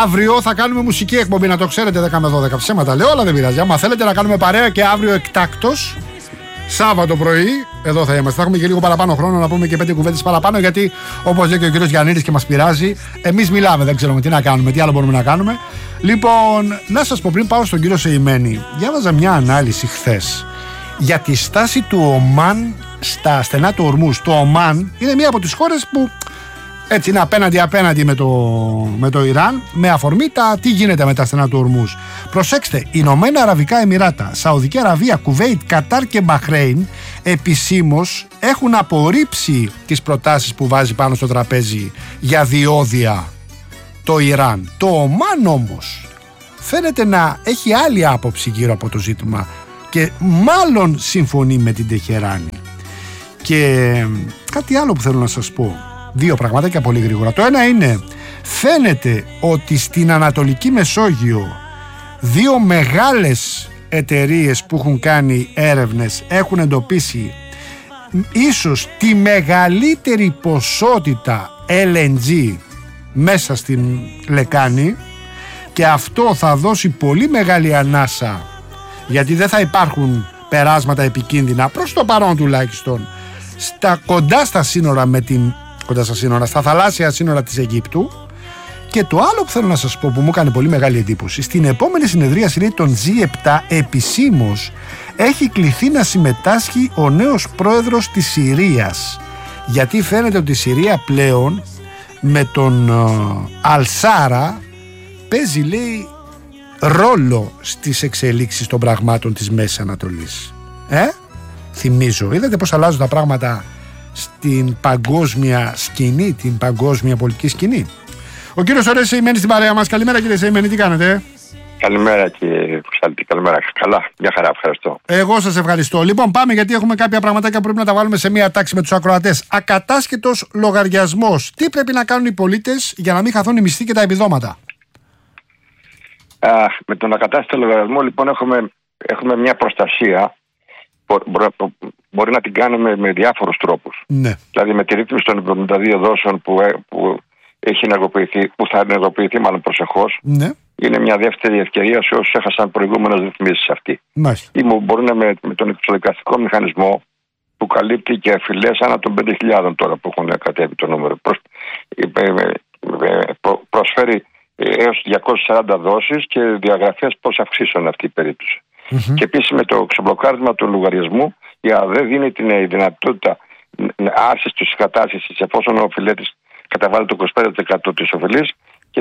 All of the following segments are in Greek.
Αύριο θα κάνουμε μουσική εκπομπή, να το ξέρετε, 10 με 12. Ψέματα λέω, όλα δεν πειράζει. Άμα θέλετε να κάνουμε παρέα και αύριο εκτάκτος, Σάββατο πρωί, εδώ θα είμαστε. Θα έχουμε και λίγο παραπάνω χρόνο να πούμε και 5 κουβέντες παραπάνω, γιατί όπως λέει και ο κύριος Γιαννίδης και μας πειράζει, εμείς μιλάμε, δεν ξέρουμε τι να κάνουμε, τι άλλο μπορούμε να κάνουμε. Λοιπόν, να σας πω πριν πάω στον κύριο Σεϊμένη, διάβαζα μια ανάλυση χθες για τη στάση του Ομάν στα στενά του Ορμούζ. Το Ομάν είναι μία από τις χώρες που έτσι είναι απέναντι με το Ιράν, με αφορμή τι γίνεται με τα στενά του Ορμούζ. Προσέξτε, Ηνωμένα Αραβικά Εμιράτα, Σαουδική Αραβία, Κουβέιτ, Κατάρ και Μπαχρέιν επισήμως έχουν απορρίψει τις προτάσεις που βάζει πάνω στο τραπέζι για διόδια το Ιράν. Το Ομάν όμως φαίνεται να έχει άλλη άποψη γύρω από το ζήτημα και μάλλον συμφωνεί με την Τεχεράνη. Και κάτι άλλο που θέλω να σας πω, δύο πραγματάκια πολύ γρήγορα. Το ένα είναι, φαίνεται ότι στην Ανατολική Μεσόγειο δύο μεγάλες εταιρείες που έχουν κάνει έρευνες έχουν εντοπίσει ίσως τη μεγαλύτερη ποσότητα LNG μέσα στην λεκάνη, και αυτό θα δώσει πολύ μεγάλη ανάσα, γιατί δεν θα υπάρχουν περάσματα επικίνδυνα προς το παρόν τουλάχιστον κοντά στα σύνορα, στα θαλάσσια σύνορα της Αιγύπτου. Και το άλλο που θέλω να σας πω, που μου έκανε πολύ μεγάλη εντύπωση, στην επόμενη συνεδρίαση, λέει, των G7 επισήμως έχει κληθεί να συμμετάσχει ο νέος πρόεδρος της Συρίας, γιατί φαίνεται ότι η Συρία πλέον με τον Αλσάρα παίζει, λέει, ρόλο στις εξελίξεις των πραγμάτων της Μέσης Ανατολής. Θυμίζω, είδατε πως αλλάζουν τα πράγματα στην παγκόσμια σκηνή, την παγκόσμια πολιτική σκηνή. Ο κύριος Ωραίος Σεϊμένης στην παρέα μας. Καλημέρα, κύριε Σεϊμένη, τι κάνετε? Καλημέρα, κύριε Κουστάλτη, καλημέρα. Καλά, μια χαρά, ευχαριστώ. Εγώ σας ευχαριστώ. Λοιπόν, πάμε, γιατί έχουμε κάποια πραγματάκια που πρέπει να τα βάλουμε σε μία τάξη με τους ακροατές. Ακατάσχετος λογαριασμός. Τι πρέπει να κάνουν οι πολίτες για να μην χαθούν οι μισθοί και τα επιδόματα? Με τον ακατάσχετο λογαριασμό, λοιπόν, έχουμε μια προστασία. Μπορεί να την κάνουμε με διάφορους τρόπους. Ναι. Δηλαδή με τη ρύθμιση των 72 δόσεων που έχει ενεργοποιηθεί, που θα ενεργοποιηθεί μάλλον προσεχώς. Ναι. Είναι μια δεύτερη ευκαιρία σε όσους έχασαν προηγούμενες ρυθμίσεις αυτή. Μάλιστα. Ή μπορούν με τον εξοδικαστικό μηχανισμό που καλύπτει και φυλές ανά των 5.000 τώρα που έχουν κατέβει το νούμερο. Προσφέρει έως 240 δόσεις και διαγραφές πώς αυξήσουν αυτή η περίπτωση. Mm-hmm. Και επίσης με το ξεμπλοκάρισμα του λογαριασμού, δεν δίνει την δυνατότητα άρσης της κατάστασης εφόσον ο οφειλέτης καταβάλει το 25% της οφειλής και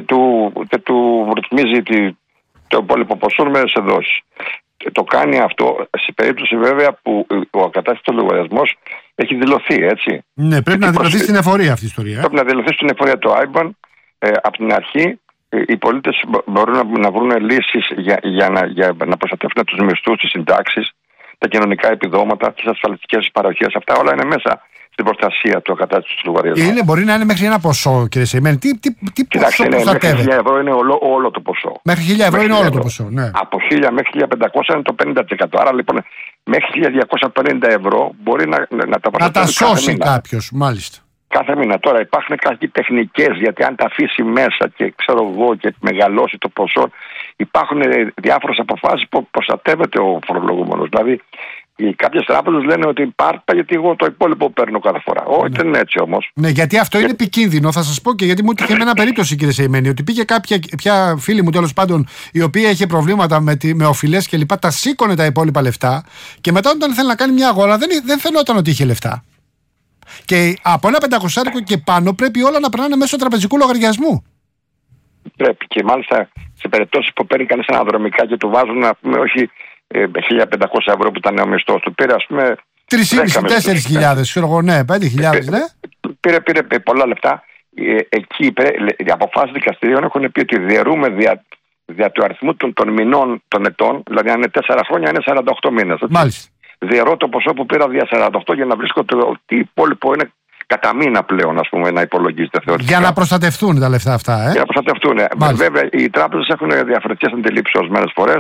του ρυθμίζει το υπόλοιπο ποσό σε δόσεις. Το κάνει αυτό σε περίπτωση βέβαια που ο ακατάσχετος λογαριασμός έχει δηλωθεί, έτσι. Ναι, πρέπει να δηλωθεί στην εφορία αυτή η ιστορία. Πρέπει να δηλωθεί στην εφορία το IBAN από την αρχή. Οι πολίτες μπορούν να βρουν λύσεις για να προστατεύουν τους μισθούς, τις συντάξεις, τα κοινωνικά επιδόματα, τις ασφαλιστικές παροχές. Αυτά όλα είναι μέσα στην προστασία του ακατάσχετου λογαριασμού. Μπορεί να είναι μέχρι ένα ποσό, κύριε Σεϊμένη. Τι ποσό προστατεύεται? Μέχρι 1.000 ευρώ είναι όλο το ποσό. Μέχρι 1.000 ευρώ είναι όλο το ποσό. Ναι. Από 1.000 μέχρι 1.500 είναι το 50%. Άρα λοιπόν μέχρι 1.250 ευρώ μπορεί να τα προστατεύει. Να τα σώσει κάποιος, μάλιστα. Κάθε μήνα. Τώρα υπάρχουν κάποιες τεχνικές, γιατί αν τα αφήσει μέσα και και μεγαλώσει το ποσό, υπάρχουν διάφορες αποφάσεις που προστατεύεται ο φορολογούμενος. Δηλαδή, κάποιες τράπεζες λένε ότι υπάρχει, γιατί εγώ το υπόλοιπο παίρνω κάθε φορά. Όχι, δεν είναι έτσι όμως. Ναι, γιατί αυτό είναι επικίνδυνο, θα σας πω, και γιατί μου είχε ένα περίπτωση, κύριε Σεϊμένη, ότι πήγε κάποια φίλη μου τέλος πάντων, η οποία είχε προβλήματα με οφειλές και λοιπά, τα σήκωνε τα υπόλοιπα λεφτά και μετά όταν ήθελε να κάνει μια αγορά δεν φαινόταν ότι είχε λεφτά. Και από ένα 500 και πάνω πρέπει όλα να περνάνε μέσω τραπεζικού λογαριασμού. Πρέπει, και μάλιστα σε περιπτώσεις που παίρνει κανείς αναδρομικά και του βάζουν, να πούμε, όχι 1.500 ευρώ που ήταν ο μισθός του, πήρε ας πούμε 3.000-4.000, ξέρω εγώ, ναι, 5.000, ναι. Πήρε πολλά λεφτά. Εκεί οι αποφάσεις δικαστηρίων έχουν πει ότι διαιρούμε δια του αριθμού των μηνών των ετών, δηλαδή αν είναι 4 χρόνια είναι 48 μήνες. Μάλιστα. Διαιρώ το ποσό που πήρα δια 48 για να βρίσκω τι υπόλοιπο είναι κατά μήνα πλέον, ας πούμε, να υπολογίζεται θεωρητικά. Για να προστατευτούν τα λεφτά αυτά, Για να προστατευτούν. Βέβαια, οι τράπεζες έχουν διαφορετικές αντιλήψεις ορισμένες φορές.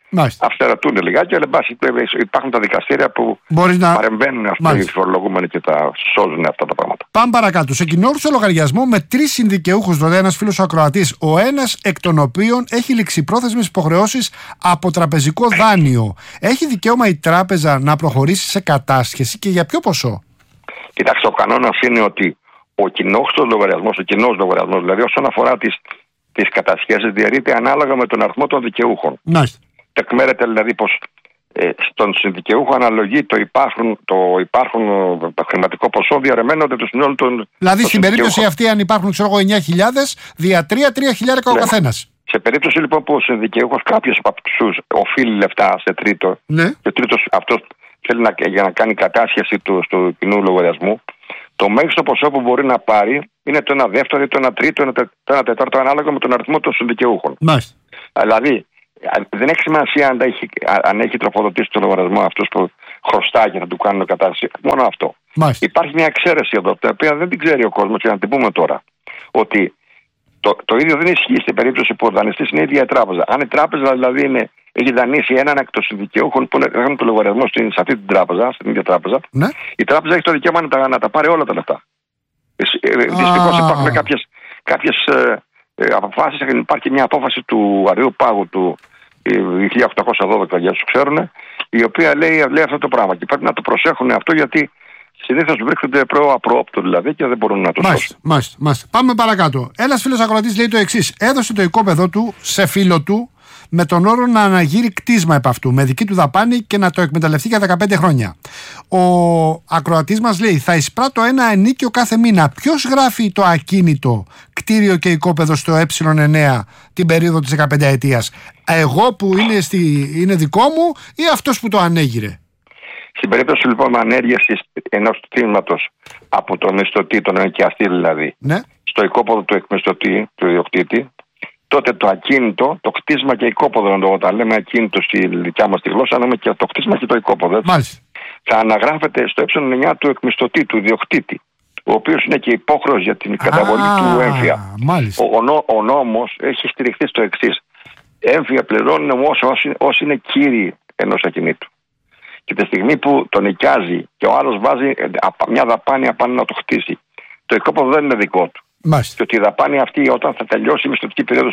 αυθερωτούν λιγάκι, αλλά υπάρχουν τα δικαστήρια που παρεμβαίνουν αυτοί οι φορολογούμενοι και τα σώζουν αυτά τα πράγματα. Πάμε παρακάτω. Σε κοινό λογαριασμό με 3 συνδικαιούχους, δηλαδή ένας φίλος ακροατής, ο ένας εκ των οποίων έχει ληξιπρόθεσμες υποχρεώσεις από τραπεζικό δάνειο. Έχει δικαίωμα η τράπεζα να προχωρήσει σε κατάσχεση και για ποιο ποσό? Κοιτάξτε, ο κανόνας είναι ότι ο κοινός λογαριασμός, δηλαδή όσον αφορά τις κατασχέσεις, διαιρείται ανάλογα με τον αριθμό των δικαιούχων. Τεκμέρεται δηλαδή πως στον συνδικαιούχο αναλογεί το υπάρχον χρηματικό ποσό διαρρεμένο το συνόλου των. Δηλαδή στην περίπτωση αυτή, αν υπάρχουν 9.000, δια 3.000 ο καθένας. Σε περίπτωση λοιπόν που ο συνδικαιούχος κάποιος από τους οφείλει λεφτά σε τρίτο, και ο τρίτος αυτός θέλει για να κάνει κατάσχεση του κοινού λογαριασμού, το μέγιστο ποσό που μπορεί να πάρει είναι το 1 δεύτερο ή το 1 τρίτο, το 1 τέταρτο, ανάλογα με τον αριθμό των συνδικαιούχων. Δηλαδή, δεν έχει σημασία αν έχει τροφοδοτήσει το λογαριασμό αυτός που χρωστάει και θα του κάνουν κατάσταση. Μόνο αυτό. Υπάρχει μια εξαίρεση εδώ, την οποία δεν την ξέρει ο κόσμος και να την πούμε τώρα. Ότι το ίδιο δεν ισχύει στην περίπτωση που ο δανειστής είναι η ίδια η τράπεζα. Αν η τράπεζα δηλαδή έχει δανείσει έναν εκ των συνδικαιούχων που έχουν το λογαριασμό σε αυτή την τράπεζα, στην ίδια τράπεζα, η τράπεζα έχει το δικαίωμα να τα πάρει όλα τα λεφτά. Δυστυχώς υπάρχουν κάποιες αποφάσεις. Υπάρχει μια απόφαση του Αρείου Πάγου του 1812, για όσους ξέρουν, η οποία λέει αυτό το πράγμα. Και πρέπει να το προσέχουν αυτό, γιατί συνήθως βρίσκονται προαπροόπτου δηλαδή και δεν μπορούν να το σώσουν. Μάλιστα. Πάμε παρακάτω. Ένας φίλος ακροατής λέει το εξής. Έδωσε το οικόπεδο του σε φίλο του με τον όρο να αναγείρει κτίσμα επ' αυτού, με δική του δαπάνη και να το εκμεταλλευτεί για 15 χρόνια. Ο ακροατής μας λέει: θα εισπράττω ένα ενίκιο κάθε μήνα. Ποιος γράφει το ακίνητο, κτίριο και οικόπεδο στο ε9 την περίοδο της 15 ετίας? Εγώ που είναι δικό μου ή αυτός που το ανέγειρε? Στην περίπτωση λοιπόν ανέργειας ενός κτήματος από τον μισθωτή, τον ενοικιαστή δηλαδή, στο οικόπεδο του εκμισθωτή, του ιδιοκτήτη, τότε το ακίνητο, το κτίσμα και οικόπεδο, όταν λέμε ακίνητο στη δικιά μας τη γλώσσα, λέμε και το κτίσμα και το οικόπεδο. Θα αναγράφεται στο ε9 του εκμισθωτή, του ιδιοκτήτη, ο οποίος είναι και υπόχρεος για την καταβολή του έμφυα. Ο νόμος έχει στηριχθεί στο εξής. Έμφυα πληρώνουν όμως όσοι είναι κύριοι ενός ακινήτου. Και τη στιγμή που τον νοικιάζει και ο άλλος βάζει μια δαπάνη απάνω να το χτίσει, το οικόπεδο δεν είναι δικό του. Και ότι η δαπάνη αυτή, όταν θα τελειώσει η μισθωτική περίοδος,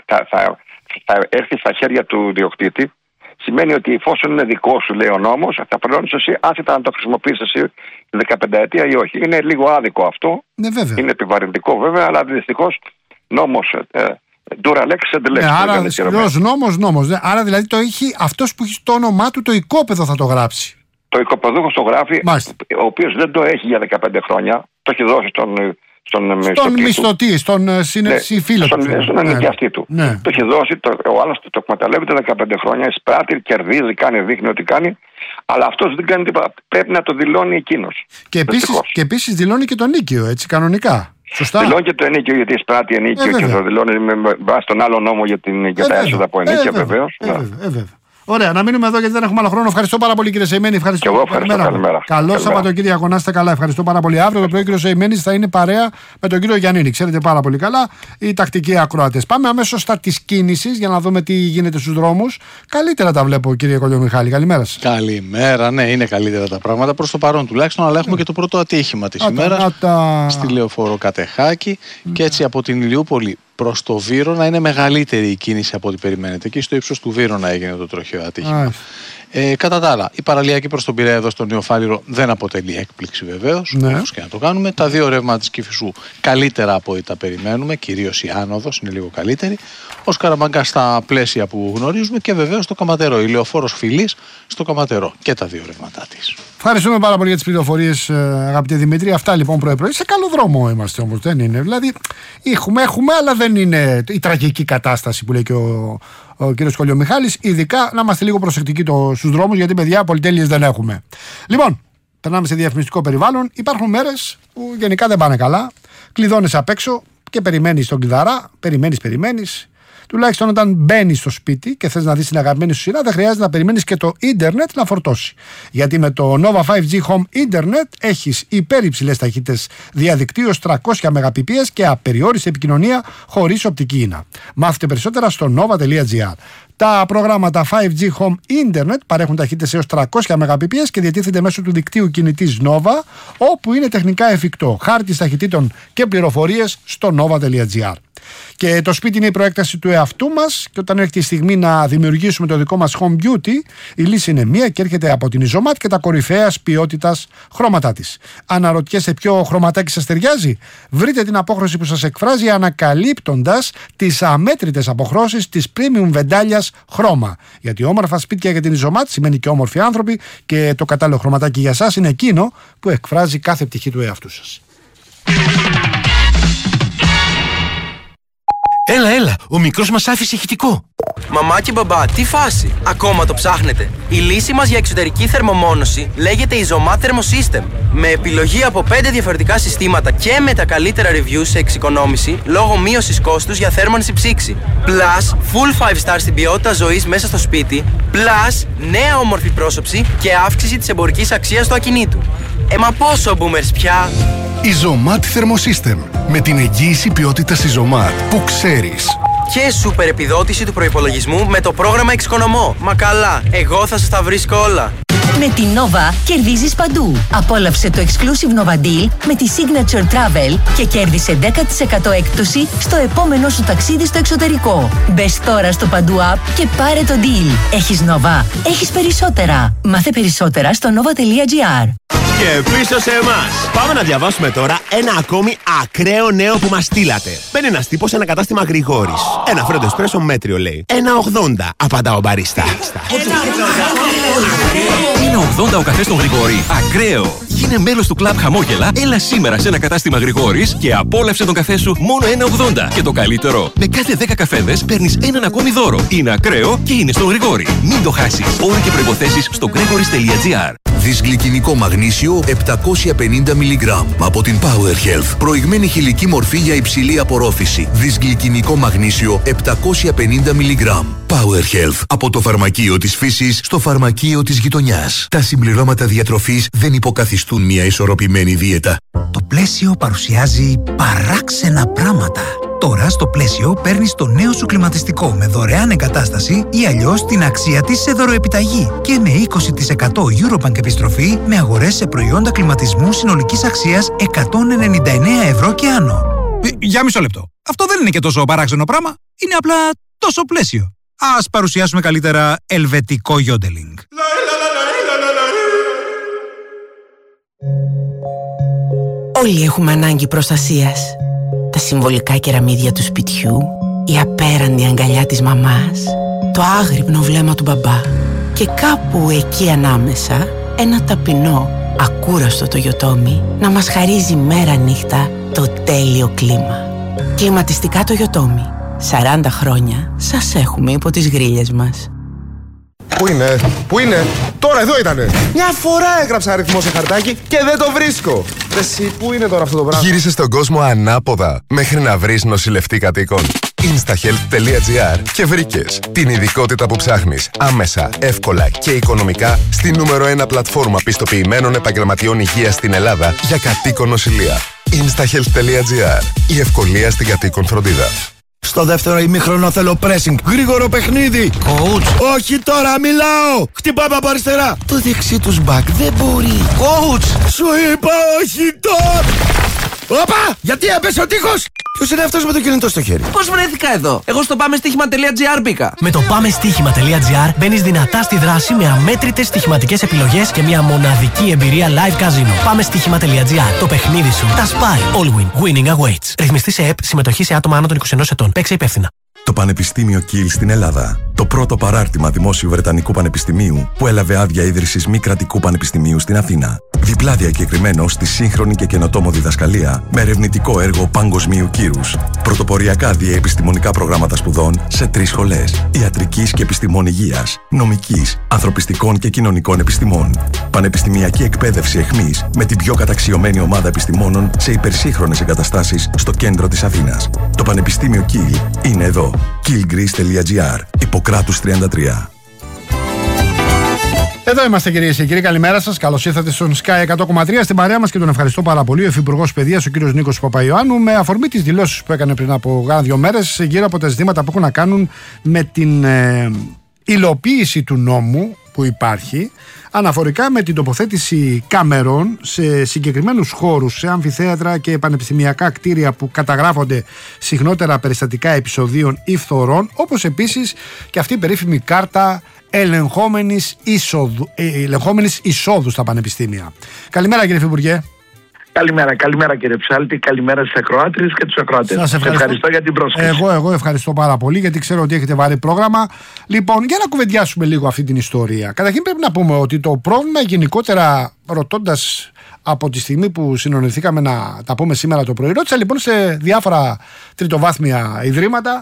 θα έρθει στα χέρια του ιδιοκτήτη, σημαίνει ότι εφόσον είναι δικό σου, λέει ο νόμος, θα πληρώνεις εσύ, άσχετα να το χρησιμοποιήσεις εσύ τη 15 ετία ή όχι. Είναι λίγο άδικο αυτό. Είναι επιβαρυντικό βέβαια, αλλά δυστυχώς νόμος. Dura lex sed lex. Άρα σκληρός νόμος. Άρα δηλαδή αυτός που έχει το όνομά του, το οικόπεδο θα το γράψει. Το οικοπεδούχος το γράφει, ο οποίος δεν το έχει για 15 χρόνια, το έχει δώσει στον μισθωτή, στον φίλο του. Στον ενοικιαστή του. Το έχει δώσει, ο άλλος το εκμεταλλεύεται 15 χρόνια, εισπράττει, κερδίζει, δείχνει ότι κάνει, αλλά αυτός δεν κάνει τίποτα. Πρέπει να το δηλώνει εκείνος. Και επίσης δηλώνει και το νίκιο, έτσι, κανονικά. Σωστά. Δηλώνει και το ενίκιο, γιατί εισπράττει ενίκιο και το δηλώνει με βάση τον άλλο νόμο για τα έσοδα από ενίκια, βεβαίως. Ωραία, να μείνουμε εδώ γιατί δεν έχουμε άλλο χρόνο. Ευχαριστώ πάρα πολύ, κύριε Σεϊμένη. Ευχαριστώ. Και εγώ ευχαριστώ. Καλημέρα. Καλό Σαββατοκύριακο, να είστε καλά. Ευχαριστώ πάρα πολύ. Αύριο το πρωί ο κύριο Σεϊμένη θα είναι παρέα με τον κύριο Γιαννίνη. Ξέρετε πάρα πολύ καλά οι τακτικοί ακροατές. Πάμε αμέσως στα τη κίνηση για να δούμε τι γίνεται στους δρόμους. Καλύτερα τα βλέπω, κύριε Κολιομιχάλη. Καλημέρα σας. Καλημέρα, ναι, είναι καλύτερα τα πράγματα προς το παρόν τουλάχιστον, αλλά έχουμε και το πρώτο ατύχημα της ημέρας στη Λεωφόρο Κατεχάκη και έτσι από την Ηλιούπολη προς το Βύρωνα είναι μεγαλύτερη η κίνηση από ό,τι περιμένετε. Εκεί στο ύψος του Βύρωνα έγινε το τροχαίο ατύχημα. Κατά τα άλλα, η παραλιακή προς τον Πειραιά εδώ στον Νεοφάλιρο δεν αποτελεί έκπληξη βεβαίως, όπως και να το κάνουμε. Τα δύο ρεύματα της Κηφισού καλύτερα από ό,τι τα περιμένουμε, κυρίως η άνοδος είναι λίγο καλύτερη. Ο Σκαραμαγκάς στα πλαίσια που γνωρίζουμε και βεβαίως το Καματερό, η Λεωφόρος Φιλής στο Καματερό και τα δύο ρεύματά της. Ευχαριστούμε πάρα πολύ για τις πληροφορίες, αγαπητέ Δημήτρη. Αυτά λοιπόν πρωί-πρωί. Σε καλό δρόμο είμαστε όμως, δεν είναι. Δηλαδή, έχουμε, αλλά δεν είναι η τραγική κατάσταση που λέει και ο κύριος Κολιομιχάλης. Ειδικά να είμαστε λίγο προσεκτικοί στους δρόμους, γιατί παιδιά πολυτέλειες δεν έχουμε. Λοιπόν, περνάμε σε διαφημιστικό περιβάλλον. Υπάρχουν μέρες που γενικά δεν πάνε καλά. Κλειδώνεις απ' έξω και περιμένεις τον κλειδαρά. Περιμένεις. Τουλάχιστον όταν μπαίνεις στο σπίτι και θες να δεις την αγαπημένη σου σειρά, δεν χρειάζεται να περιμένεις και το ίντερνετ να φορτώσει. Γιατί με το Nova 5G Home Internet έχεις υπερυψηλές ταχύτητες διαδικτύου 300 Mbps και απεριόριστη επικοινωνία χωρίς οπτική ίνα. Μάθετε περισσότερα στο nova.gr. Τα προγράμματα 5G Home Internet παρέχουν ταχύτητες έως 300 Mbps και διατίθεται μέσω του δικτύου κινητής Nova, όπου είναι τεχνικά εφικτό. Χάρτης ταχυτήτων και πληροφορίες στο nova.gr. Και το σπίτι είναι η προέκταση του εαυτού μας, και όταν έρχεται η στιγμή να δημιουργήσουμε το δικό μας home beauty, η λύση είναι μία και έρχεται από την Isomat και τα κορυφαίας ποιότητας χρώματά της. Αναρωτιέστε ποιο χρωματάκι σας ταιριάζει? Βρείτε την απόχρωση που σας εκφράζει ανακαλύπτοντας τις αμέτρητες αποχρώσεις της premium βεντάλιας χρώμα. Γιατί όμορφα σπίτια για την Isomat σημαίνει και όμορφοι άνθρωποι, και το κατάλληλο χρωματάκι για σας είναι εκείνο που εκφράζει κάθε πτυχή του εαυτού σας. Έλα, ο μικρός μας άφησε ηχητικό. Μαμά και μπαμπά, τι φάση? Ακόμα το ψάχνετε? Η λύση μας για εξωτερική θερμομόνωση λέγεται Isomat Thermosystem. Με επιλογή από 5 διαφορετικά συστήματα και με τα καλύτερα reviews σε εξοικονόμηση λόγω μείωσης κόστους για θέρμανση ψήξη. Plus, full 5 star στην ποιότητα ζωής μέσα στο σπίτι. Plus, νέα όμορφη πρόσωψη και αύξηση της εμπορικής αξίας του ακινήτου. Μα πόσο boomers πια? Isomat Thermosystem. Με την εγγύηση ποιότητας Isomat που ξέρεις. Και σούπερ επιδότηση του προϋπολογισμού με το πρόγραμμα Εξοικονομώ. Μα καλά, εγώ θα σας τα βρίσκω όλα. Με την Nova κερδίζεις παντού. Απόλαυσε το Exclusive Nova Deal με τη Signature Travel και κέρδισε 10% έκπτωση στο επόμενο σου ταξίδι στο εξωτερικό. Μπες τώρα στο Παντού App και πάρε το deal. Έχεις Nova, έχεις περισσότερα. Μάθε περισσότερα στο nova.gr. Και πίσω σε εμάς. Πάμε να διαβάσουμε τώρα ένα ακόμη ακραίο νέο που μας στείλατε. Μπαίνει ένας τύπος σε ένα κατάστημα Γρηγόρης. Ένα φρέντο εσπρέσο μέτριο λέει. 1,80 απαντά ο μπαρίστα. 1,80 ο καφές στον Γρηγόρη. Ακραίο! Γίνε μέλος του κλαμπ Χαμόγελα. Έλα σήμερα σε ένα κατάστημα Γρηγόρης και απόλαυσε τον καφέ σου μόνο 1,80. Και το καλύτερο, με κάθε 10 καφέδες παίρνεις έναν ακόμη δώρο. Είναι ακραίο και είναι στον Γρηγόρη. Μην το χάσεις. Όροι και προϋποθέσεις στο gregoris.gr. Δυσγλυκινικό μαγνήσιο 750 mg από την Power Health. Προηγμένη χηλική μορφή για υψηλή απορρόφηση. Δυσγλυκινικό μαγνήσιο 750 mg. Power Health. Από το φαρμακείο της φύσης στο φαρμακείο της γειτονιάς. Τα συμπληρώματα διατροφής δεν υποκαθιστούν μια ισορροπημένη δίαιτα. Το Πλαίσιο παρουσιάζει παράξενα πράγματα. Τώρα στο Πλαίσιο παίρνεις το νέο σου κλιματιστικό με δωρεάν εγκατάσταση ή αλλιώς την αξία της σε δωροεπιταγή και με 20% Eurobank επιστροφή με αγορές σε προϊόντα κλιματισμού συνολικής αξίας 199 ευρώ και άνω. Για μισό λεπτό. Αυτό δεν είναι και τόσο παράξενο πράγμα. Είναι απλά τόσο Πλαίσιο. Ας παρουσιάσουμε καλύτερα ελβετικό γιόντελινγκ. Όλοι έχουμε ανάγκη προστασίας. Τα συμβολικά κεραμίδια του σπιτιού, η απέραντη αγκαλιά της μαμάς, το άγρυπνο βλέμμα του μπαμπά και κάπου εκεί ανάμεσα ένα ταπεινό, ακούραστο το Yotomi να μας χαρίζει μέρα νύχτα το τέλειο κλίμα. Κλιματιστικά το Yotomi. 40 χρόνια σας έχουμε υπό τις γρίλες μας. Πού είναι, τώρα εδώ ήτανε. Μια φορά έγραψα αριθμό σε χαρτάκι και δεν το βρίσκω. Εσύ, πού είναι τώρα αυτό το πράγμα? Γύρισες στον κόσμο ανάποδα μέχρι να βρεις νοσηλευτή κατοίκων. Instahealth.gr και βρήκες την ειδικότητα που ψάχνεις άμεσα, εύκολα και οικονομικά στη νούμερο 1 πλατφόρμα πιστοποιημένων επαγγελματιών υγείας στην Ελλάδα για κατοίκον νοσηλεία. Instahealth.gr. Η ευκολία στην κατοίκον φροντίδα. Στο δεύτερο ημίχρονο θέλω pressing. Γρήγορο παιχνίδι. Coach. Όχι τώρα, μιλάω. Χτυπάμε από αριστερά. Το δεξί τους μπακ δεν μπορεί. Coach. Σου είπα όχι τώρα. Όπα! Γιατί έπεσε ο τείχος! Ποιος είναι αυτός με το κινητό στο χέρι? Πώς βρέθηκα εδώ? Εγώ στο πάμεστοίχημα.gr μπήκα. Με το πάμεστοίχημα.gr μπαίνεις δυνατά στη δράση με αμέτρητες στοιχηματικές επιλογές και μια μοναδική εμπειρία live casino. Πάμεστοίχημα.gr. Το παιχνίδι σου. Τα spy. All win. Winning awaits. Ρυθμιστή σε ΕΠ. Συμμετοχή σε άτομα άνω των 21 ετών. Παίξε υπεύθυνα. Το Πανεπιστήμιο Κιλ στην Ελλάδα. Το πρώτο παράρτημα δημόσιου Βρετανικού Πανεπιστημίου που έλαβε άδεια ίδρυσης μη κρατικού πανεπιστημίου στην Αθήνα. Διπλά διακεκριμένο στη σύγχρονη και καινοτόμο διδασκαλία με ερευνητικό έργο παγκοσμίου κύρους. Πρωτοποριακά διαεπιστημονικά προγράμματα σπουδών σε 3 σχολές. Ιατρικής και επιστημών υγείας, νομικής, ανθρωπιστικών και κοινωνικών επιστημών. Πανεπιστημιακή εκπαίδευση εχμής με την πιο καταξιωμένη ομάδα επιστημόνων σε υπερσύγχρονες εγκαταστάσεις στο κέντρο της Αθήνας. Το Πανεπιστήμιο Κιλ είναι εδώ. Killgrease.gr. Ιπποκράτους 33. Εδώ είμαστε, κυρίες και κύριοι. Καλημέρα σας. Καλώς ήρθατε στον Sky 100,3. Στην παρέα μας και τον ευχαριστώ πάρα πολύ ο Υφυπουργός Παιδείας, ο κύριος Νίκος Παπαϊωάννου, με αφορμή τις δηλώσεις που έκανε πριν από 2 μέρες γύρω από τα ζητήματα που έχουν να κάνουν με την υλοποίηση του νόμου που υπάρχει αναφορικά με την τοποθέτηση κάμερων σε συγκεκριμένους χώρους, σε αμφιθέατρα και πανεπιστημιακά κτίρια που καταγράφονται συχνότερα περιστατικά επεισοδίων ή φθορών, όπως επίσης και αυτή η περίφημη κάρτα ελεγχόμενης εισόδου στα πανεπιστήμια. Καλημέρα, κύριε Υφυπουργέ. Καλημέρα κύριε Ψάλτη, καλημέρα στις ακροάτριες και τους ακροατές. Σας ευχαριστώ για την πρόσκληση. Εγώ ευχαριστώ πάρα πολύ, γιατί ξέρω ότι έχετε βαρύ πρόγραμμα. Λοιπόν, για να κουβεντιάσουμε λίγο αυτή την ιστορία. Καταρχήν πρέπει να πούμε ότι το πρόβλημα γενικότερα, ρωτώντας από τη στιγμή που συνονιθήκαμε να τα πούμε σήμερα το πρωί, ρώτησα λοιπόν σε διάφορα τριτοβάθμια ιδρύματα,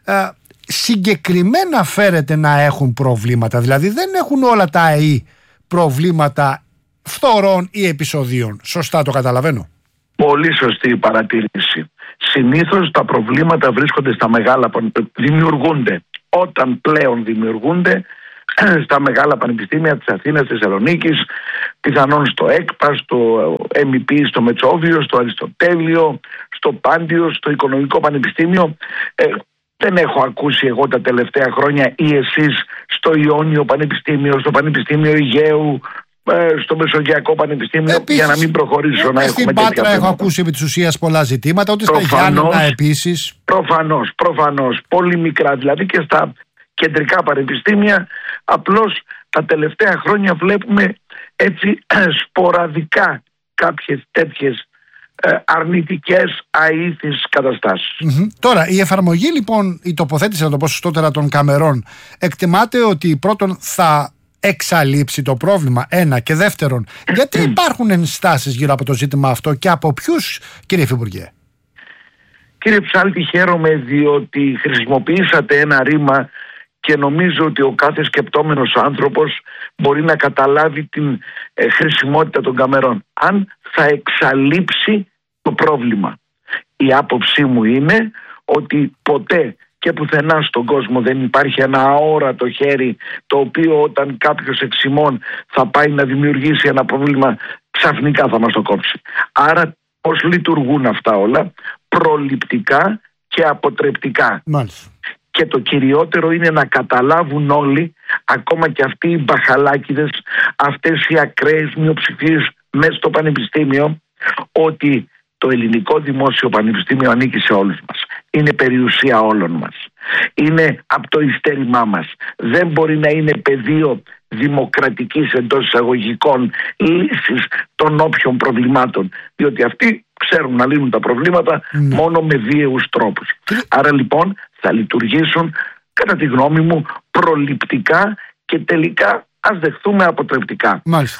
συγκεκριμένα φέρεται να έχουν προβλήματα. Δηλαδή δεν έχουν όλα τα ΑΕΗ προβλήματα φθορών ή επεισοδίων. Σωστά το καταλαβαίνω? Πολύ σωστή η παρατήρηση. Συνήθως τα προβλήματα βρίσκονται στα μεγάλα, δημιουργούνται όταν πλέον δημιουργούνται στα μεγάλα πανεπιστήμια της Αθήνας, της Θεσσαλονίκης, πιθανόν στο ΕΚΠΑ, στο ΕΜΠ, στο Μετσόβιο, στο Αριστοτέλειο, στο Πάντιο, στο Οικονομικό Πανεπιστήμιο. Δεν έχω ακούσει εγώ τα τελευταία χρόνια ή εσείς στο Ιόνιο Πανεπιστήμιο, στο Πανεπιστήμιο Αιγαίου, στο Μεσογειακό Πανεπιστήμιο. Επίσης, για να μην προχωρήσω να έχουμε στην Πάτρα έχω ακούσει επί της ουσίας πολλά ζητήματα, ούτε στα Γιάννενα επίσης. Προφανώς, πολύ μικρά δηλαδή και στα κεντρικά πανεπιστήμια. Απλώς τα τελευταία χρόνια βλέπουμε έτσι σποραδικά κάποιες τέτοιες αρνητικές αήθεις καταστάσεις. Τώρα, η εφαρμογή λοιπόν, η τοποθέτηση, να το πω σωστότερα, των καμερών, εκτιμάται ότι πρώτον θα εξαλείψει το πρόβλημα, ένα, και δεύτερον, γιατί υπάρχουν ενστάσεις γύρω από το ζήτημα αυτό και από ποιους, κύριε Υφυπουργέ? Κύριε Ψάλτη, χαίρομαι διότι χρησιμοποιήσατε ένα ρήμα και νομίζω ότι ο κάθε σκεπτόμενος άνθρωπος μπορεί να καταλάβει την χρησιμότητα των καμερών. Αν θα εξαλείψει το πρόβλημα. Η άποψή μου είναι ότι ποτέ και πουθενά στον κόσμο δεν υπάρχει ένα αόρατο χέρι το οποίο όταν κάποιος εξ ημών θα πάει να δημιουργήσει ένα πρόβλημα ξαφνικά θα μας το κόψει. Άρα πώς λειτουργούν αυτά όλα? Προληπτικά και αποτρεπτικά. Μάλιστα. Και το κυριότερο είναι να καταλάβουν όλοι, ακόμα και αυτοί οι μπαχαλάκιδες, αυτές οι ακραίες μειοψηφίες μέσα στο πανεπιστήμιο, ότι το ελληνικό δημόσιο πανεπιστήμιο ανήκει σε όλους μας. Είναι περιουσία όλων μας. Είναι από το ειστέρημά μας. Δεν μπορεί να είναι πεδίο δημοκρατικής εντός εισαγωγικών λύσης των όποιων προβλημάτων. Διότι αυτοί ξέρουν να λύνουν τα προβλήματα μόνο με βίαιους τρόπους. Άρα λοιπόν θα λειτουργήσουν, κατά τη γνώμη μου, προληπτικά και τελικά ας δεχθούμε αποτρεπτικά. Μάλιστα.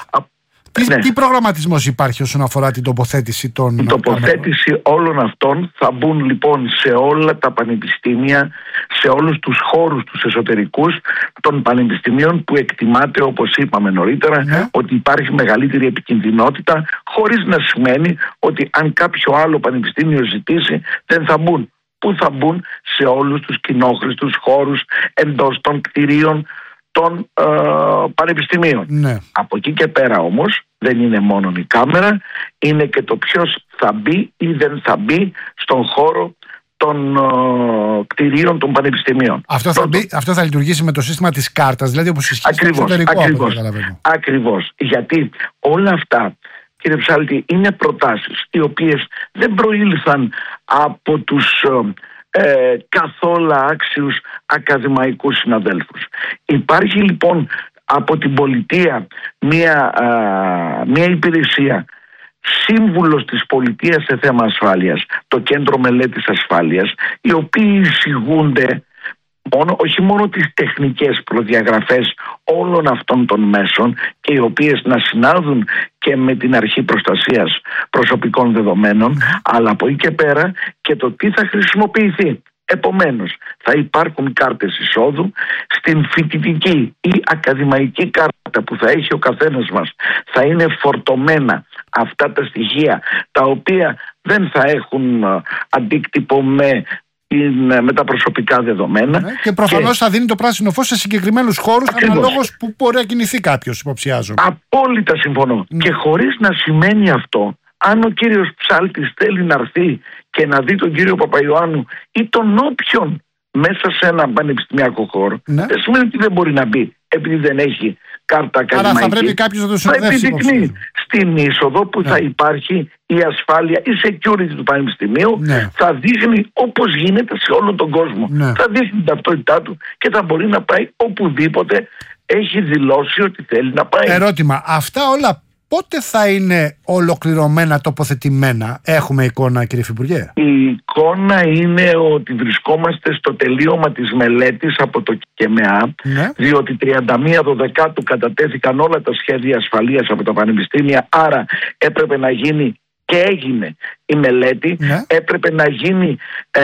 Τι προγραμματισμός υπάρχει όσον αφορά την τοποθέτηση των... Η τοποθέτηση όλων αυτών θα μπουν λοιπόν σε όλα τα πανεπιστήμια, σε όλους τους χώρους τους εσωτερικούς των πανεπιστημίων που εκτιμάται, όπως είπαμε νωρίτερα, ότι υπάρχει μεγαλύτερη επικινδυνότητα, χωρίς να σημαίνει ότι αν κάποιο άλλο πανεπιστήμιο ζητήσει δεν θα μπουν. Πού θα μπουν? Σε όλους τους κοινόχρηστους χώρους εντός των κτηρίων των πανεπιστημίων. Από εκεί και πέρα όμως δεν είναι μόνο η κάμερα, είναι και το ποιος θα μπει ή δεν θα μπει στον χώρο των κτηρίων των πανεπιστημίων. Αυτό θα λειτουργήσει με το σύστημα της κάρτας, δηλαδή όπως ισχύει στο εξωτερικό. Ακριβώς. Γιατί όλα αυτά, κύριε Ψάλτη, είναι προτάσεις οι οποίες δεν προήλθαν από τους καθόλου άξιους ακαδημαϊκούς συναδέλφους. Υπάρχει λοιπόν από την πολιτεία μια υπηρεσία, σύμβουλος της πολιτείας σε θέμα ασφάλειας, το Κέντρο Μελέτης Ασφάλειας, οι οποίοι εισηγούνται όχι μόνο τις τεχνικές προδιαγραφές όλων αυτών των μέσων και οι οποίες να συνάδουν και με την αρχή προστασίας προσωπικών δεδομένων, αλλά από εκεί και πέρα και το τι θα χρησιμοποιηθεί. Επομένως, θα υπάρχουν κάρτες εισόδου στην φοιτητική ή ακαδημαϊκή κάρτα που θα έχει ο καθένας μας. Θα είναι φορτωμένα αυτά τα στοιχεία, τα οποία δεν θα έχουν αντίκτυπο με με τα προσωπικά δεδομένα. Και προφανώς θα δίνει το πράσινο φως σε συγκεκριμένους χώρους αναλόγως που μπορεί να κινηθεί κάποιος, υποψιάζομαι. Απόλυτα συμφωνώ. Και χωρίς να σημαίνει αυτό, αν ο κύριος Ψάλτης θέλει να έρθει και να δει τον κύριο Παπαϊωάννου ή τον όποιον μέσα σε ένα πανεπιστημιακό χώρο, δεν σημαίνει ότι δεν μπορεί να μπει επειδή δεν έχει κάρτα ακαδημαϊκή. Άρα θα πρέπει κάποιος να το συνοδεύσει. Θα επιδεικνύει στην είσοδο που θα υπάρχει η ασφάλεια, η security του πανεπιστημίου, θα δείχνει όπως γίνεται σε όλο τον κόσμο. Θα δείχνει την ταυτότητά του και θα μπορεί να πάει οπουδήποτε έχει δηλώσει ότι θέλει να πάει. Ερώτημα, αυτά όλα πότε θα είναι ολοκληρωμένα, τοποθετημένα? Έχουμε εικόνα, κύριε Υφυπουργέ? Η εικόνα είναι ότι βρισκόμαστε στο τελείωμα της μελέτης από το ΚΕΜΕΑ, διότι 31/12 κατατέθηκαν όλα τα σχέδια ασφαλείας από τα πανεπιστήμια, άρα έπρεπε να γίνει και έγινε η μελέτη, έπρεπε να γίνει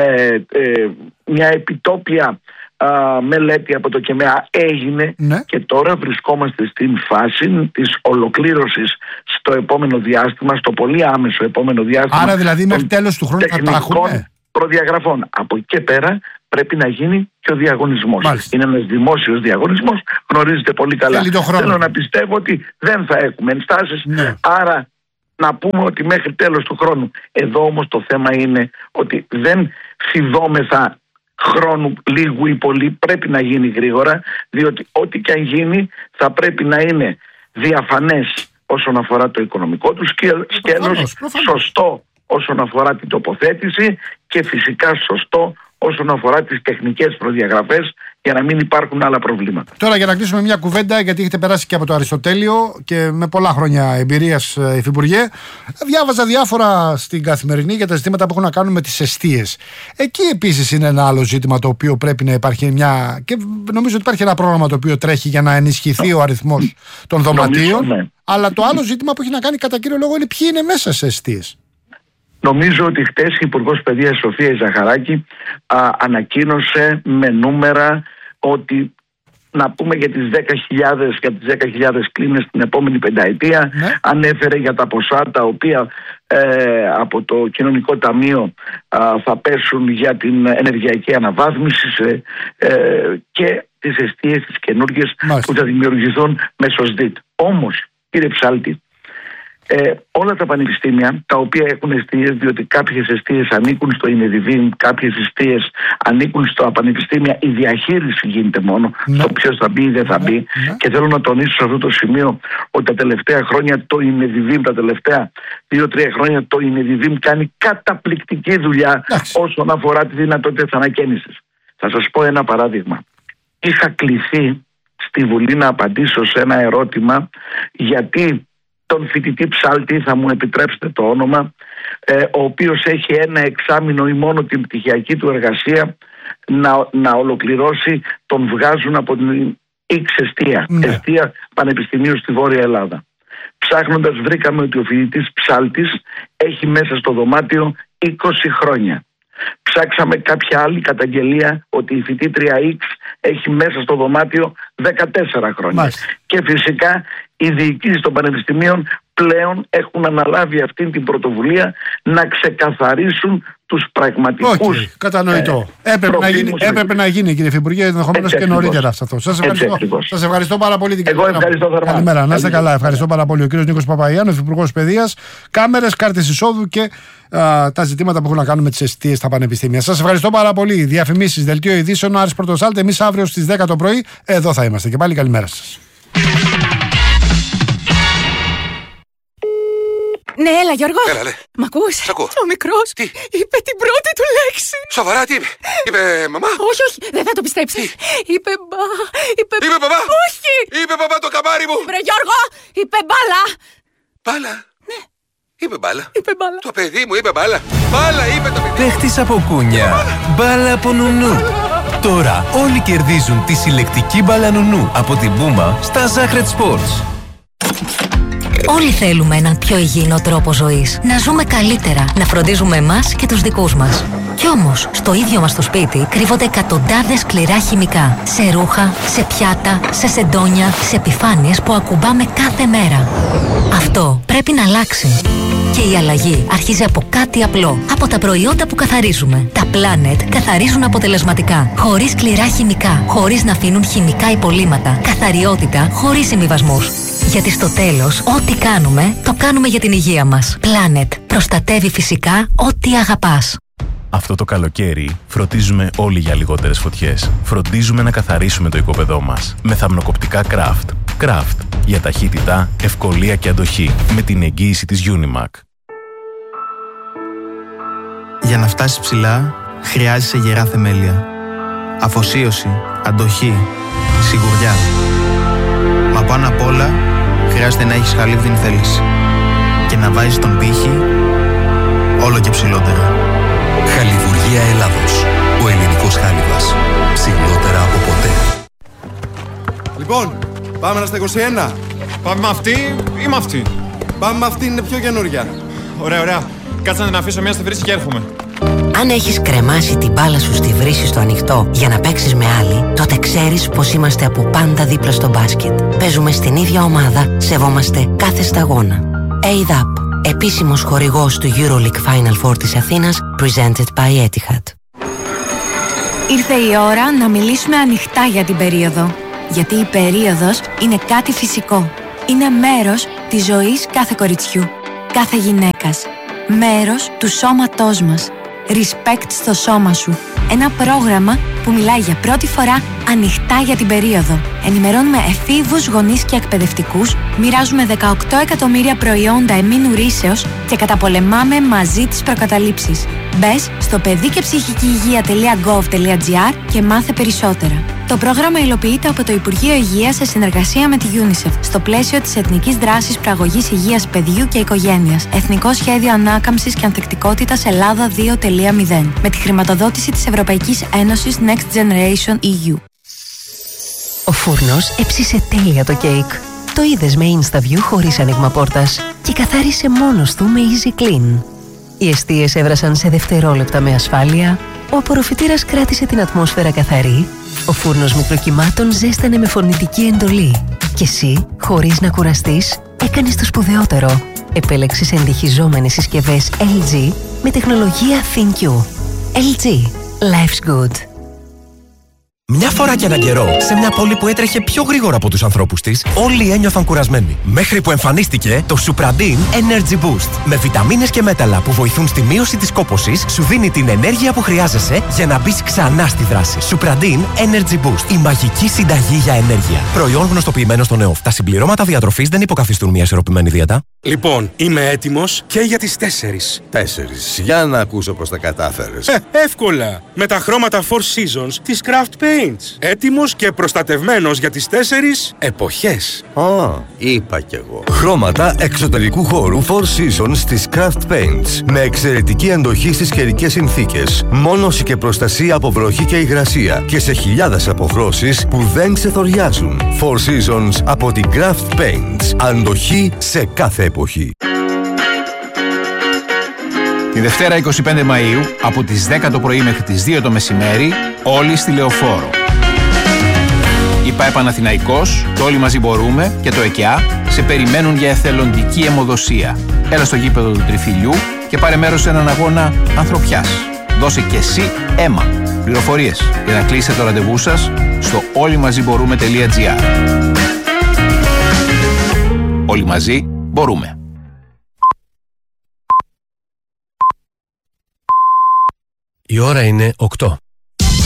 μια επιτόπια μελέτη από το ΚΕΜΕΑ, έγινε και τώρα βρισκόμαστε στην φάση της ολοκλήρωσης στο επόμενο διάστημα, στο πολύ άμεσο επόμενο διάστημα. Άρα δηλαδή μέχρι τέλος του χρόνου θα τα έχουμε προδιαγραφών. Από εκεί και πέρα πρέπει να γίνει και ο διαγωνισμός. Μάλιστα. Είναι ένας δημόσιος διαγωνισμός, γνωρίζετε πολύ καλά. Θέλω να πιστεύω ότι δεν θα έχουμε ενστάσεις, άρα να πούμε ότι μέχρι τέλος του χρόνου. Εδώ όμως το θέμα είναι ότι δεν φιδόμεθα χρόνου λίγου ή πολύ, πρέπει να γίνει γρήγορα, διότι ό,τι και αν γίνει θα πρέπει να είναι διαφανές όσον αφορά το οικονομικό του σκέλος, σωστό όσον αφορά την τοποθέτηση και φυσικά σωστό όσον αφορά τις τεχνικές προδιαγραφές για να μην υπάρχουν άλλα προβλήματα. Τώρα για να κλείσουμε μια κουβέντα, γιατί έχετε περάσει και από το Αριστοτέλειο και με πολλά χρόνια εμπειρίας, Υφυπουργέ, διάβαζα διάφορα στην Καθημερινή για τα ζητήματα που έχουν να κάνουν με τις εστίες. Εκεί επίσης είναι ένα άλλο ζήτημα το οποίο πρέπει να υπάρχει και νομίζω ότι υπάρχει ένα πρόγραμμα το οποίο τρέχει για να ενισχυθεί ο αριθμός των δωματίων. Αλλά το άλλο ζήτημα που έχει να κάνει κατά κύριο λόγο είναι ποιοι είναι μέσα σε εστίες. Νομίζω ότι χτες η Υπουργός Παιδείας Σοφία Ζαχαράκη ανακοίνωσε με νούμερα ότι να πούμε για τις 10.000 κλίνες την επόμενη πενταετία, ανέφερε για τα ποσά τα οποία από το Κοινωνικό Ταμείο θα πέσουν για την ενεργειακή αναβάθμιση και τις εστίες τις καινούργιες που θα δημιουργηθούν μέσω ΣΔΙΤ. Όμως, κύριε Ψάλτη, όλα τα πανεπιστήμια τα οποία έχουν εστίες, διότι κάποιες εστίες ανήκουν στο ΙΝΕΔΙΒΙΜ, κάποιες εστίες ανήκουν στα πανεπιστήμια, η διαχείριση γίνεται μόνο στο ποιος θα μπει ή δεν θα μπει. Και θέλω να τονίσω σε αυτό το σημείο ότι τα τελευταία χρόνια το ΙΝΕΔΙΒΙΜ, τα τελευταία 2-3 χρόνια το ΙΝΕΔΙΒΙΜ κάνει καταπληκτική δουλειά όσον αφορά τη δυνατότητα της ανακαίνησης. Θα σας πω ένα παράδειγμα. Είχα κληθεί στη Βουλή να απαντήσω σε ένα ερώτημα γιατί τον φοιτητή Ψάλτη, θα μου επιτρέψετε το όνομα, ο οποίος έχει ένα εξάμηνο ή μόνο την πτυχιακή του εργασία να ολοκληρώσει, τον βγάζουν από την εστία Πανεπιστημίου στη Βόρεια Ελλάδα. Ψάχνοντας βρήκαμε ότι ο φοιτητής Ψάλτης έχει μέσα στο δωμάτιο 20 χρόνια. Ψάξαμε κάποια άλλη καταγγελία ότι η φοιτήτρια X έχει μέσα στο δωμάτιο 14 χρόνια. Και φυσικά οι διοικήσεις των πανεπιστημίων πλέον έχουν αναλάβει αυτή την πρωτοβουλία να ξεκαθαρίσουν τους πραγματικούς. Κατανοητό. Έπρεπε να γίνει, κύριε Υφυπουργέ, ενδεχομένως και νωρίτερα σε αυτό. Σας ευχαριστώ πάρα πολύ. Εγώ ευχαριστώ θερμά. Καλημέρα, να είστε καλά. Ευχαριστώ πάρα πολύ. Ο κύριος Νίκος Παπαϊωάννου, Υφυπουργός Παιδείας, κάμερες, κάρτες εισόδου και τα ζητήματα που έχουν να κάνουν με τις εστίες στα πανεπιστήμια. Σας ευχαριστώ πάρα πολύ. Διαφημίσεις, δελτίο ειδήσεων, Άρης Πορτοσάλτε. Εμείς αύριο στις 10 το πρωί εδώ θα είμαστε. Και πάλι καλημέρα σας. Ναι, έλα Γιώργο. Έλα, ναι. Μ' ακούς? Σ' ακούω. Ο μικρός είπε την πρώτη του λέξη. Σοβαρά, τι είπε? Είπε μαμά? Όχι, δεν θα το πιστέψεις. Είπε μπαμπά? Όχι. Είπε μπαμπά το καμάρι μου. Βρε Γιώργο, είπε μπάλα. Μπάλα? Ναι. Είπε μπάλα. Είπε μπάλα. Το παιδί μου είπε μπάλα. Μπάλα είπε το παιδί. Παίχτης από κούνια. Μπάλα από νουνού. Τώρα όλοι κερδίζουν τη συλλεκτική μπάλα νουνού από την Πούμα στα Zacred Sports. Όλοι θέλουμε έναν πιο υγιεινό τρόπο ζωής. Να ζούμε καλύτερα, να φροντίζουμε εμάς και τους δικούς μας. Κι όμως, στο ίδιο μας το σπίτι κρύβονται εκατοντάδες σκληρά χημικά. Σε ρούχα, σε πιάτα, σε σεντόνια, σε επιφάνειες που ακουμπάμε κάθε μέρα. Αυτό πρέπει να αλλάξει. Και η αλλαγή αρχίζει από κάτι απλό. Από τα προϊόντα που καθαρίζουμε. Τα Planet καθαρίζουν αποτελεσματικά. Χωρίς σκληρά χημικά. Χωρίς να αφήνουν χημικά υπολείμματα. Καθαριότητα χωρίς συμβιβασμούς. Γιατί στο τέλος, ό,τι κάνουμε, το κάνουμε για την υγεία μας. Planet. Προστατεύει φυσικά ό,τι αγαπάς. Αυτό το καλοκαίρι φροντίζουμε όλοι για λιγότερες φωτιές. Φροντίζουμε να καθαρίσουμε το οικόπεδό μας με θαμνοκοπτικά Craft. Craft για ταχύτητα, ευκολία και αντοχή με την εγγύηση της Unimac. Για να φτάσεις ψηλά, χρειάζεσαι γερά θεμέλια. Αφοσίωση, αντοχή, σιγουριά. Μα πάνω απ' όλα, χρειάζεται να έχεις χαλίβδινη θέληση. Και να βάζεις τον πύχη όλο και ψηλότερα. Χαλιβουργία Ελλάδος. Ο ελληνικός χάλιβας. Ψηλότερα από ποτέ. Λοιπόν, πάμε να στα 21. Πάμε με αυτή ή με αυτή? Πάμε με αυτή, είναι πιο καινούρια. Ωραία, ωραία. Κάτσε να αφήσω μια στη βρύση και έρχομαι. Αν έχεις κρεμάσει την μπάλα σου στη βρύση στο ανοιχτό για να παίξεις με άλλη, τότε ξέρεις πως είμαστε από πάντα δίπλα στο μπάσκετ. Παίζουμε στην ίδια ομάδα, σεβόμαστε κάθε σταγόνα. ADAP, επίσημος χορηγός του EuroLeague Final Four της Αθήνας, presented by Etihad. Ήρθε η ώρα να μιλήσουμε ανοιχτά για την περίοδο. Γιατί η περίοδος είναι κάτι φυσικό. Είναι μέρος της ζωής κάθε κοριτσιού, κάθε γυναίκας. Μέρος του σώματός μας. Respect στο σώμα σου. Ένα πρόγραμμα που μιλάει για πρώτη φορά ανοιχτά για την περίοδο. Ενημερώνουμε εφήβους, γονείς και εκπαιδευτικούς, μοιράζουμε 18 εκατομμύρια προϊόντα εμμήνου ρύσεως και καταπολεμάμε μαζί τις προκαταλήψεις. Μπες στο παιδικεψυχικηυγεία.gov.gr και μάθε περισσότερα. Το πρόγραμμα υλοποιείται από το Υπουργείο Υγείας σε συνεργασία με τη UNICEF στο πλαίσιο της Εθνικής Δράσης Προαγωγής Υγείας Παιδιού και Οικογένειας. Εθνικό Σχέδιο Ανάκαμψης και Ανθεκτικότητας Ελλάδα 2.0 με τη χρηματοδότηση της Ευρωπαϊκής Ένωσης Next Generation EU. Ο φούρνος έψισε τέλεια το κέικ. Το είδες με InstaView χωρίς άνοιγμα πόρτας και καθάρισε μόνος του με Easy Clean. Οι εστίες έβρασαν σε δευτερόλεπτα με ασφάλεια, ο απορροφητήρας κράτησε την ατμόσφαιρα καθαρή, ο φούρνος μικροκυμάτων ζέστανε με φωνητική εντολή και εσύ, χωρίς να κουραστείς, έκανες το σπουδαιότερο. Επέλεξες εντυχιζόμενες συσκευές LG με τεχνολογία ThinQ. LG. Life's good. Μια φορά και έναν καιρό, σε μια πόλη που έτρεχε πιο γρήγορα από τους ανθρώπους της, όλοι ένιωθαν κουρασμένοι. Μέχρι που εμφανίστηκε το Supradin Energy Boost. Με βιταμίνες και μέταλλα που βοηθούν στη μείωση της κόπωσης, σου δίνει την ενέργεια που χρειάζεσαι για να μπεις ξανά στη δράση. Supradin Energy Boost. Η μαγική συνταγή για ενέργεια. Προϊόν γνωστοποιημένο στο ΝΕΟΦ. Τα συμπληρώματα διατροφής δεν υποκαθιστούν μια ισορροπημένη δίαιτα. Λοιπόν, είμαι έτοιμος και για τις 4. 4. Για να ακούσω πώς τα κατάφερες. Εύκολα. Με τα χρώματα Four Seasons της Craft Paints. Έτοιμος και προστατευμένος για τις 4 εποχές. Είπα κι εγώ. Χρώματα εξωτερικού χώρου Four Seasons της Craft Paints. Με εξαιρετική αντοχή στις καιρικές συνθήκες. Μόνωση και προστασία από βροχή και υγρασία. Και σε χιλιάδες αποχρώσεις που δεν ξεθοριάζουν. Four Seasons από την Craft Paints. Αντοχή σε κάθε εποχή. Τη Δευτέρα 25 Μαΐου από τις 10 το πρωί μέχρι τις 2 το μεσημέρι, όλοι στη Λεωφόρο. Η ΠΑΕ Παναθηναϊκός, το Όλοι Μαζί Μπορούμε και το ΕΚΕΑ σε περιμένουν για εθελοντική αιμοδοσία. Έλα στο γήπεδο του Τριφυλιού και πάρε μέρος σε έναν αγώνα ανθρωπιάς. Δώσε και εσύ αίμα. Πληροφορίες για να κλείσετε το ραντεβού σας στο όλοιμαζιμπορούμε.gr. Όλοι μαζί μπορούμε. Η ώρα είναι 8.